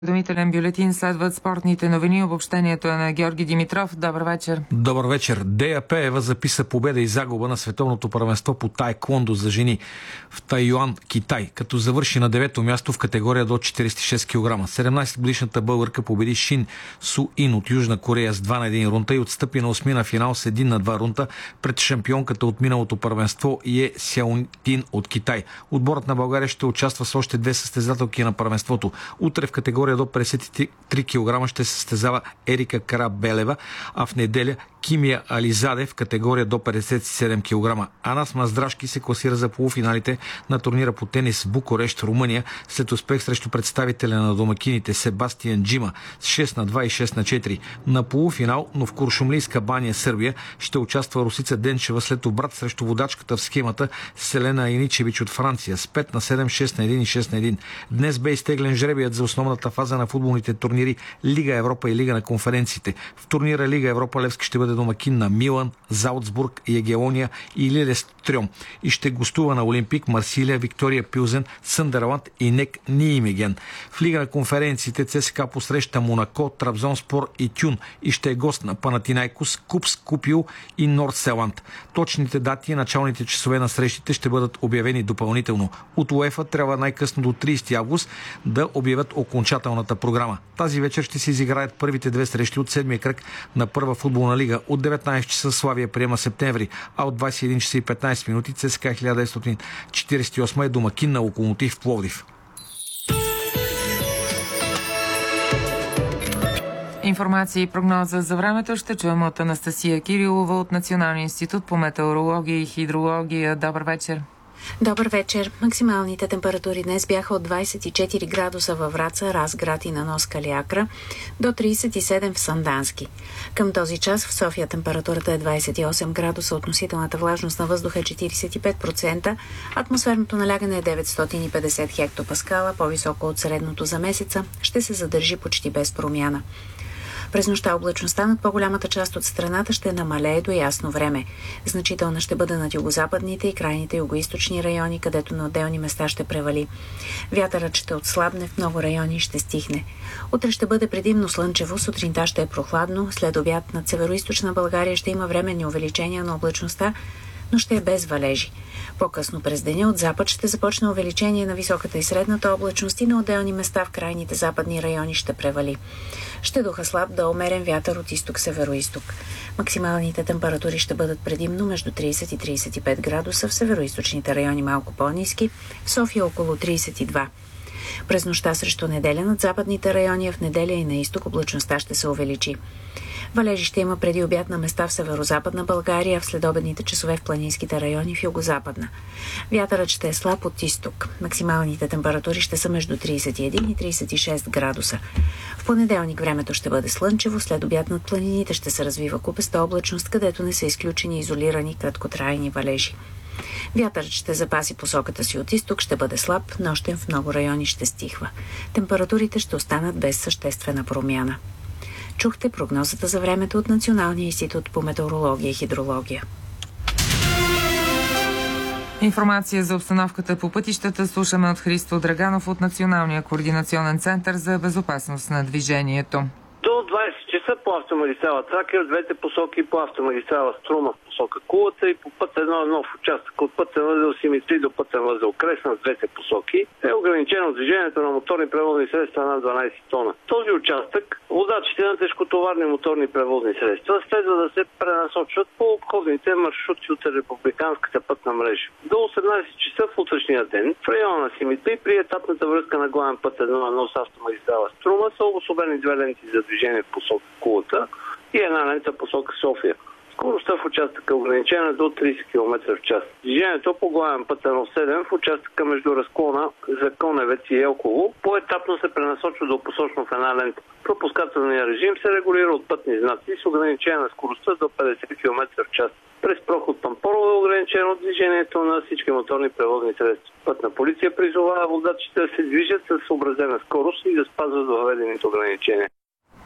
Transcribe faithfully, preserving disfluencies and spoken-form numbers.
Уведомителен бюлетин следват спортните новини. Обобщението е на Георги Димитров. Добър вечер. Добър вечер. Дея Пеева записа победа и загуба на световното първенство по таеквондо за жени в Тайюан, Китай, като завърши на девето място в категория до четиридесет и шест килограма. седемнадесетгодишната българка победи Шин Су Ин от Южна Корея с два на един рунта и отстъпи на осмина финал с един на два рунта пред шампионката от миналото първенство Е Сяонтин от Китай. Отборът на България ще участва с още две състезателки на първенството. Утре в категория до петдесет и три килограма ще се състезава Ерика Карабелева, а в неделя Кимия Ализаде в категория до петдесет и седем килограма. Анас Маздрашки се класира за полуфиналите на турнира по тенис в Букурещ, Румъния, след успех срещу представителя на домакините Себастиан Джима с шест на два и шест на четири. На полуфинал, но в Куршумлийска баня, Сърбия, ще участва Русица Денчева след обрат срещу водачката в схемата Селена Айничевич от Франция с пет на седем, шест на един и шест на един. Днес бе изтеглен жребият за основната фаза на футболните турнири Лига Европа и Лига на конференциите. В турнира Лига Европа Левски ще бъде домакин на Милан, Заутсбург, Егелония и Лилестрьом и ще гостува на Олимпик, Марсилия, Виктория Пилзен, Съндерланд и Нек Ниимеген. В Лига на конференциите ЦСКА посреща Монако, Трабзонспор и Тюн и ще е гост на Панатинайкос, Купс, Купил и Нордселанд. Точните дати и началните часове на срещите ще бъдат обявени допълнително. От УЕФА трябва най-късно до тридесети август да обявят окончателната програма. Тази вечер ще се изиграят първите две срещи от седмия кръг на първа футболна лига. От деветнадесет часа Славия приема Септември, а от двадесет и един часа и петнадесет минути ЦСКА хиляда деветстотин четиридесет и осма е домакин на Локомотив Пловдив. Информация и прогноза за времето ще чуем от Анастасия Кирилова от Националния институт по метеорология и хидрология. Добър вечер. Добър вечер. Максималните температури днес бяха от двадесет и четири градуса във Враца, Разград и на нос Калиакра до тридесет и седем в Сандански. Към този час в София температурата е двадесет и осем градуса, относителната влажност на въздуха е четиридесет и пет процента, атмосферното налягане е деветстотин и петдесет хектопаскала, по-високо от средното за месеца, ще се задържи почти без промяна. През нощта облачността над по-голямата част от страната ще намалее до ясно време. Значителна ще бъде над югозападните и крайните югоизточни райони, където на отделни места ще превали. Вятърът ще отслабне в много райони и ще стихне. Утре ще бъде предимно слънчево, сутринта ще е прохладно, след обяд над североизточна България ще има временни увеличения на облачността, но ще е без валежи. По-късно през деня от запад ще започне увеличение на високата и средната облачност и на отделни места в крайните западни райони ще превали. Ще духа слаб до умерен вятър от изток-североизток. Максималните температури ще бъдат предимно между тридесет и тридесет и пет градуса, в североизточните райони малко по-ниски, в София около тридесет и два. През нощта срещу неделя над западните райони, а в неделя и на изток облачността ще се увеличи. Валежи ще има преди обяд на места в северо-западна България, в следобедните часове в планинските райони в югозападна. Вятърът ще е слаб от изток. Максималните температури ще са между тридесет и един и тридесет и шест градуса. В понеделник времето ще бъде слънчево, след обяд над планините ще се развива купеста облачност, където не са изключени изолирани краткотрайни валежи. Вятърът ще запаси посоката си от изток, ще бъде слаб, нощем в много райони ще стихва. Температурите ще останат без съществена промяна. Чухте прогнозата за времето от Националния институт по метеорология и хидрология. Информация за обстановката по пътищата слушаме от Христо Драганов от Националния координационен център за безопасност на движението. До двадесет часа по автомагистрала Тракия в двете посоки, по автомагистрала Струма в посока Кулата и по път едно едно в участък от пътен възел Симитри до пътен възел Кресна в двете посоки е ограничено движението на моторни превозни средства над дванадесет тона. Този участък водачите на тежкотоварни моторни превозни средства следва да се пренасочват по обходните маршрути от републиканската пътна мрежа. До осемнадесет часа в утрешния ден в района на Симитри при етапната връзка на главен път едно едно с автомагистрала Струма са обособени две ленти за движение в посока Кулата и една лента в посока София. Скоростта в участъка е ограничена до тридесет километра в час. Движението по главен път едно седем в участъка между разклона за Коневец и Елково поетапно се пренасочва до посочно в една лента. Пропускателният режим се регулира от пътни знаци с ограничение на скоростта до петдесет километра в час. През проход Пампорово е ограничено движението на всички моторни превозни средства. Пътна полиция призовава водачите да се движат със съобразена скорост и да спазват въведените ограничения.